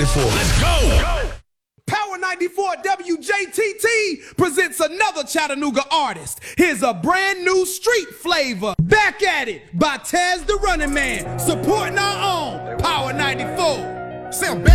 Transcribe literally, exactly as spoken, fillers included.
Let's go! Power ninety-four W J T T presents another Chattanooga artist. Here's a brand new street flavor. Back at it by Taz the Running Man, supporting our own Power ninety-four. Sound